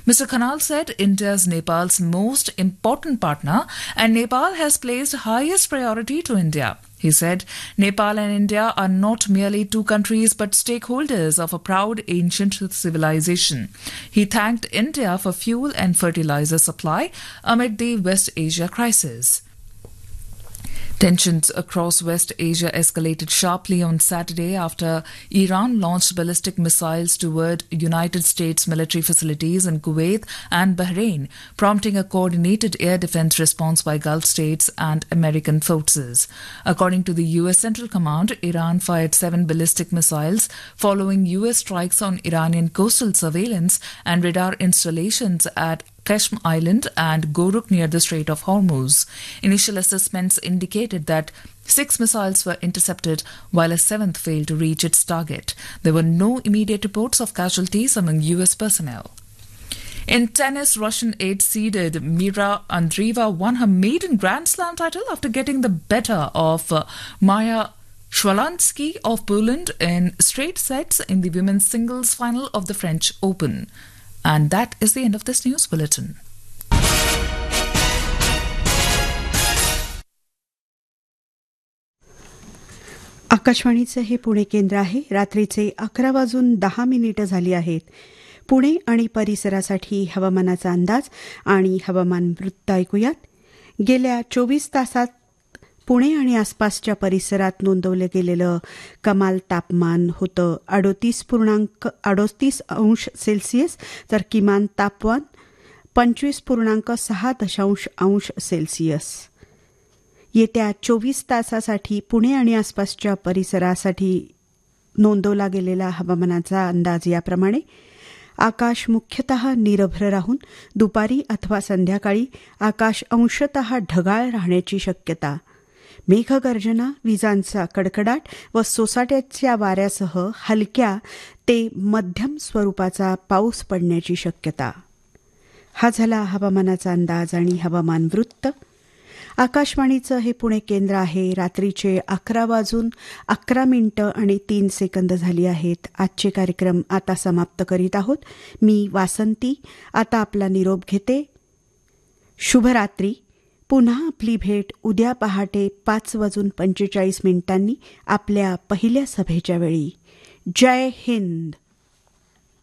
Mr. Khanal said India is Nepal's most important partner and Nepal has placed highest priority to India. He said Nepal and India are not merely two countries but stakeholders of a proud ancient civilization. He thanked India for fuel and fertilizer supply amid the West Asia crisis. Tensions across West Asia escalated sharply on Saturday after Iran launched ballistic missiles toward United States military facilities in Kuwait and Bahrain, prompting a coordinated air defense response by Gulf states and American forces. According to the U.S. Central Command, Iran fired 7 ballistic missiles following U.S. strikes on Iranian coastal surveillance and radar installations at Qashm Island and Goruk near the Strait of Hormuz. Initial assessments indicated that 6 missiles were intercepted while a 7th failed to reach its target. There were no immediate reports of casualties among U.S. personnel. In tennis, Russian 8-seeded Mira Andreeva won her maiden Grand Slam title after getting the better of Maya Shwalansky of Poland in straight sets in the women's singles final of the French Open. And that is the end of this news bulletin. आकाशवाणीचे हे पुणे केंद्र आहे. रात्रीचे 11:10 झाली आहेत. पुणे आणि परिसरासाठी हवामानाचा अंदाज आणि हवामान वृत्त ऐकूयात. गेल्या 24 तासात पुणे आणि आसपासच्या परिसरात नोंदवलं गेलेलं कमाल तापमान होतं 38 अंश सेल्सिअस, तर किमान तापमान 25.6 अंश सेल्सिअस. येत्या 24 तासासाठी पुणे आणि आसपासच्या परिसरासाठी नोंदवला गेलेला हवामानाचा अंदाज याप्रमाणे. आकाश मुख्यतः निरभ्र राहून दुपारी अथवा संध्याकाळी आकाश अंशतः ढगाळ राहण्याची शक्यता. मेघगर्जना, विजांचा कडकडाट व सोसाट्याच्या वाऱ्यासह हलक्या ते मध्यम स्वरूपाचा पाऊस पडण्याची शक्यता. हा झाला हवामानाचा अंदाज आणि हवामान वृत्त. आकाशवाणीचं हे पुणे केंद्र आहे. रात्रीचे 11:11 झाली आहेत. आजचे कार्यक्रम आता समाप्त करीत आहोत. मी वासंती आता आपला निरोप घेते. शुभरात्री. पुन्हा आपली भेट उद्या पहाटे 5:45 आपल्या पहिल्या सभेच्या वेळी. जय हिंद.